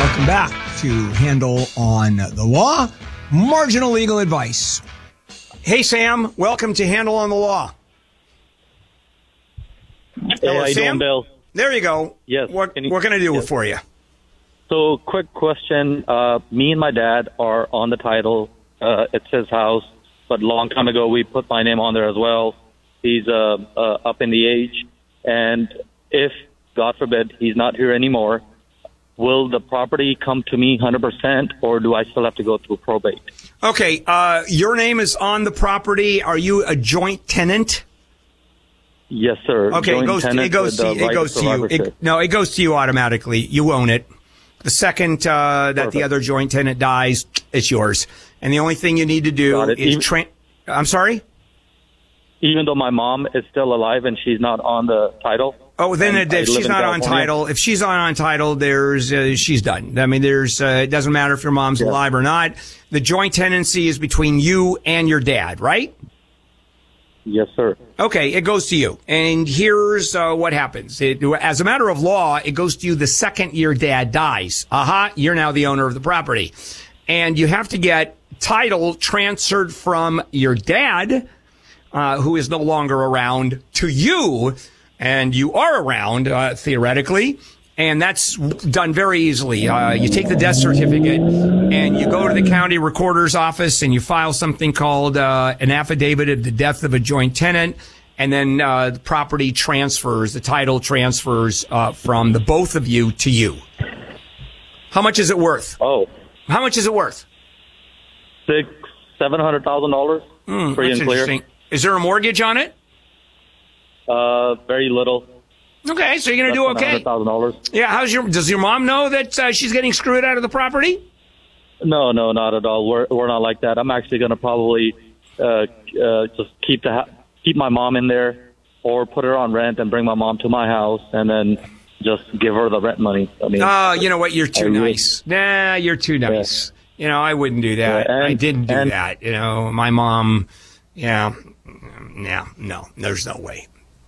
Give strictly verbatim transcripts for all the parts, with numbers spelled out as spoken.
Welcome back to Handle on the Law, marginal legal advice. Hey, Sam. Welcome to Handle on the Law. Hey, Hello, how you Sam? doing, Bill? There you go. Yes. What, Can you- what can I do yes. for you? So, quick question. Uh, me and my dad are on the title. Uh, it's his house, but a long time ago we put my name on there as well. He's uh, uh, up in the age, and if, God forbid, he's not here anymore, will the property come to me one hundred percent, or do I still have to go through probate? Okay. Uh, your name is on the property. Are you a joint tenant? Yes, sir. Okay, Joint it goes to, tenant it goes with to, the it right goes of to you. survivorship. It, no, it goes to you automatically. You own it. The second uh, that Perfect. the other joint tenant dies, it's yours. And the only thing you need to do Got it. is Even- train. I'm sorry? Even though my mom is still alive and she's not on the title. Oh, then and it, I if live she's in not on California. title, if she's on on title, there's uh, she's done. I mean, there's uh, it doesn't matter if your mom's Yeah. alive or not. The joint tenancy is between you and your dad, right? Yes, sir. Okay, it goes to you. And here's uh, what happens. It, as a matter of law, it goes to you the second your dad dies. Aha, you're now the owner of the property. And you have to get title transferred from your dad, uh, who is no longer around, to you. And you are around, uh, theoretically. And that's done very easily. Uh, you take the death certificate and you go to the county recorder's office and you file something called uh, an affidavit of the death of a joint tenant. And then uh, the property transfers, the title transfers uh, from the both of you to you. How much is it worth? Oh, How much is it worth? six, seven hundred thousand dollars. Hmm, Free that's and clear. interesting. Is there a mortgage on it? Uh, very little. Okay, so you're going to do okay. Hundred thousand dollars. Yeah, how's your, does your mom know that uh, she's getting screwed out of the property? No, no, not at all. We're we're not like that. I'm actually going to probably uh, uh, just keep the ha- keep my mom in there, or put her on rent and bring my mom to my house, and then just give her the rent money. I mean, Oh, you know what? You're too I really- nice. Nah, you're too nice. You know, I wouldn't do that. Yeah, and- I didn't do and- that. You know, my mom, yeah, yeah, no, there's no way.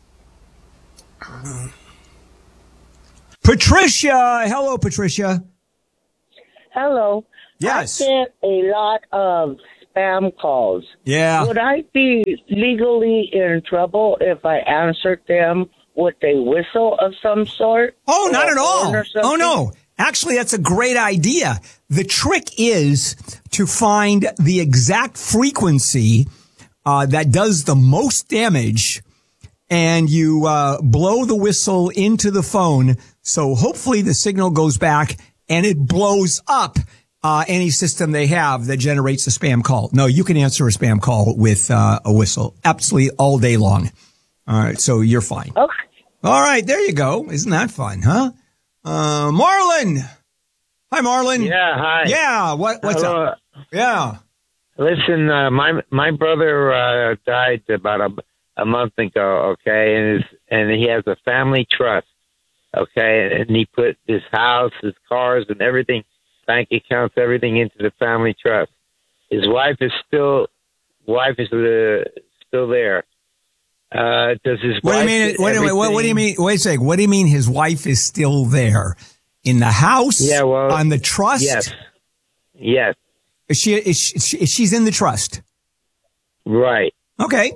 Patricia, hello, Patricia. Hello. Yes. I get a lot of spam calls. Yeah. Would I be legally in trouble if I answered them with a whistle of some sort? Oh, not Or at a all. horn or Oh, something? no. Actually, that's a great idea. The trick is to find the exact frequency uh, that does the most damage, and you uh, blow the whistle into the phone. So hopefully the signal goes back and it blows up uh, any system they have that generates a spam call. No, you can answer a spam call with uh, a whistle absolutely all day long. All right, so you're fine. Okay. All right, there you go. Isn't that fun, huh? Uh, Marlon. Hi, Marlon. Yeah, hi. Yeah, what, what's Hello. up? Yeah. Listen, uh, my my brother uh, died about a, a month ago. Okay, and his, and he has a family trust. Okay, and he put his house, his cars, and everything, bank accounts, everything into the family trust. His wife is still, wife is uh, still there. Uh, does his What do you wife mean? get Wait, wait, what, what do you everything- mean? Wait a second. What do you mean his wife is still there? In the house? Yeah, well, on the trust? Yes, yes, Is she, is she, is she's in the trust? right. Okay.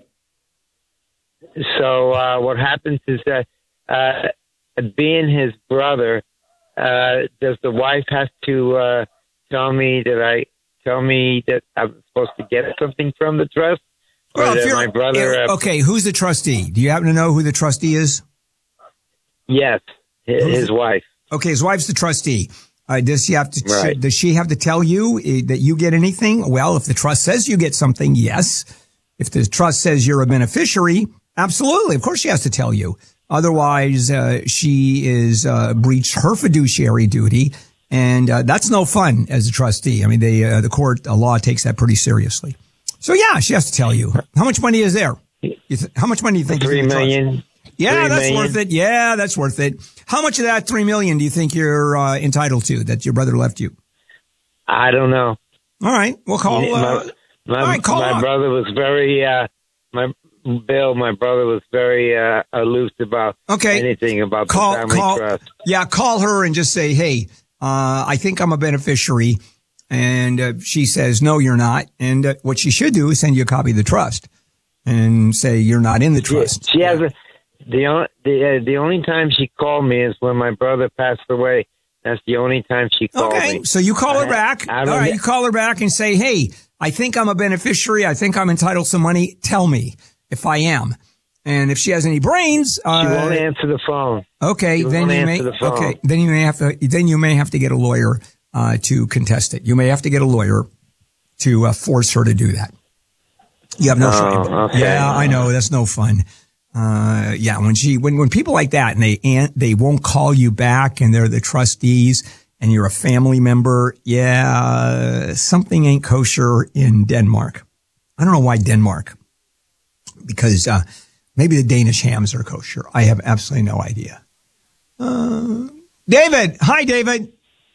So uh, what happens is that uh, being his brother, uh, does the wife have to uh, tell me that I tell me that I'm supposed to get something from the trust, or Well, if that you're- my brother? Uh, okay, who's the trustee? Do you happen to know who the trustee is? Yes, his, Who's- his wife. Okay, his wife's the trustee. Uh, does she have to? Right. Does she have to tell you uh, that you get anything? Well, if the trust says you get something, yes. If the trust says you're a beneficiary, absolutely. Of course, she has to tell you. Otherwise, uh, she is uh, breached her fiduciary duty, and uh, that's no fun as a trustee. I mean, they, uh, the court, the law takes that pretty seriously. So, yeah, she has to tell you. How much money is there? You th- how much money do you think? is in Three the trust? million. Yeah, Three that's million. worth it. Yeah, that's worth it. How much of that three million do you think you're uh, entitled to that your brother left you? I don't know. All right, we'll call. my Uh, my, all right, call my up. brother was very uh, my Bill. My brother was very uh, aloof about Okay. anything about call, the family call. trust. Yeah, call her and just say, hey, uh, I think I'm a beneficiary. And uh, she says, no, you're not. And uh, what she should do is send you a copy of the trust and say you're not in the trust. She, she has a, the, on- the, uh, the only time she called me is when my brother passed away. That's the only time she called okay, me. Okay, so you call her I, back. I All right, get- you call her back and say, hey, I think I'm a beneficiary. I think I'm entitled to some money. Tell me if I am. And if she has any brains, uh, she won't answer the phone. Okay, she then won't you may. answer the phone. Okay, then you may have to. Then you may have to get a lawyer uh, to contest it. You may have to get a lawyer to uh, force her to do that. You have no Oh, choice. okay. Yeah, I know that's no fun. Uh, yeah, when she when when people like that and they and they won't call you back and they're the trustees and you're a family member, yeah, something ain't kosher in Denmark. I don't know why Denmark, because uh, maybe the Danish hams are kosher. I have absolutely no idea. Uh, David, hi, David.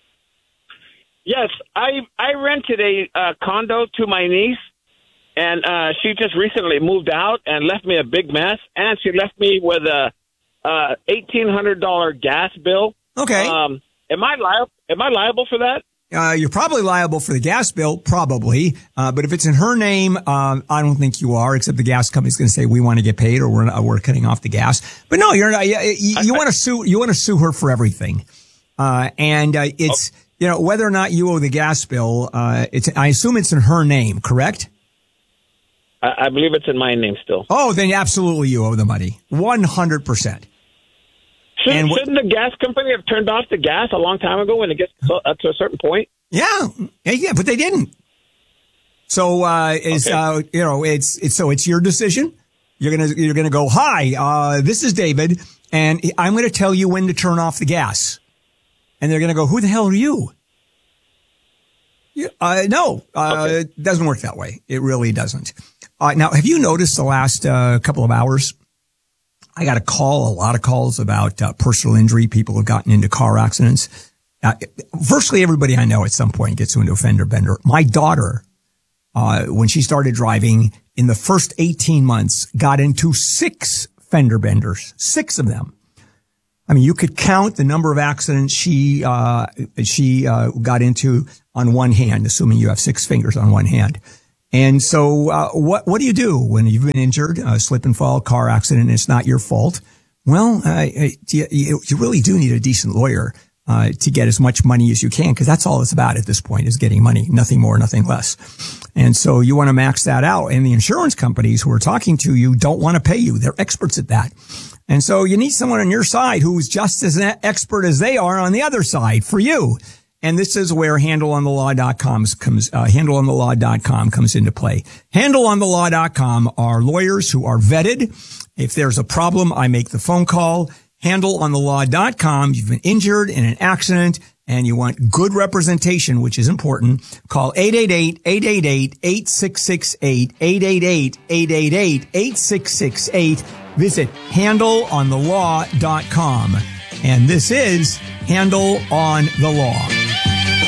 Yes, I I rented a uh, condo to my niece, and uh, she just recently moved out and left me a big mess, and she left me with a uh, eighteen hundred dollars gas bill. Okay. Um, am I liable? Am I liable for that? Uh, you're probably liable for the gas bill, probably. Uh, but if it's in her name, um, I don't think you are, except the gas company's going to say, we want to get paid or we're not, we're cutting off the gas. But no, you're not, you, you, you want to sue, you want to sue her for everything. Uh, and, uh, it's, oh. you know, whether or not you owe the gas bill, uh, it's, I assume it's in her name, correct? I, I believe it's in my name still. Oh, then absolutely you owe the money. one hundred percent. Shouldn't, wh- shouldn't the gas company have turned off the gas a long time ago when it gets to, uh, to a certain point? Yeah, yeah, but they didn't. So, uh, is, okay. uh, you know, it's, it's, so it's your decision. You're going to, you're going to go, hi, uh, this is David, and I'm going to tell you when to turn off the gas. And they're going to go, who the hell are you? Yeah, uh, no, uh, okay. It doesn't work that way. It really doesn't. Uh, now, have you noticed the last, uh, couple of hours? I got a call, a lot of calls about uh, personal injury. People have gotten into car accidents. Uh, virtually everybody I know at some point gets into a fender bender. My daughter, uh, when she started driving in the first eighteen months, got into six fender benders, six of them. I mean, you could count the number of accidents she, uh, she, uh, got into on one hand, assuming you have six fingers on one hand. And so, uh, what, what do you do when you've been injured, uh, slip and fall, car accident, and it's not your fault? Well, uh, you, you really do need a decent lawyer, uh, to get as much money as you can, because that's all it's about at this point is getting money, nothing more, nothing less. And so you want to max that out. And the insurance companies who are talking to you don't want to pay you. They're experts at that. And so you need someone on your side who's just as expert as they are on the other side for you. And this is where handle on the law dot com comes, uh, handle on the law dot com comes into play. handle on the law dot com are lawyers who are vetted. If there's a problem, I make the phone call. handle on the law dot com. You've been injured in an accident and you want good representation, which is important. Call eight eight eight, eight eight eight, eight six six eight, eight eight eight, eight eight eight, eight six six eight. Visit handle on the law dot com. And this is Handle on the Law.